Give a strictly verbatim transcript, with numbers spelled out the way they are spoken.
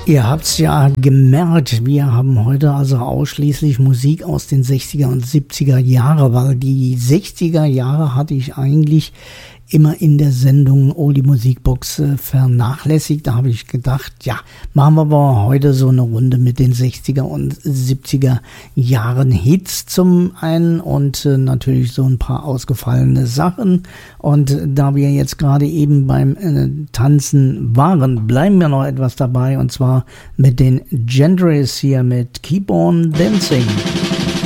Ihr habt's ja gemerkt, wir haben heute also ausschließlich Musik aus den sechziger und siebziger Jahre, weil die sechziger Jahre hatte ich eigentlich immer in der Sendung Oldie Musikbox äh, vernachlässigt. Da habe ich gedacht, ja, machen wir aber heute so eine Runde mit den sechziger und siebziger Jahren Hits zum einen und äh, natürlich so ein paar ausgefallene Sachen. Und da wir jetzt gerade eben beim äh, Tanzen waren, bleiben wir noch etwas dabei und zwar mit den Gendress hier mit Keep on Dancing.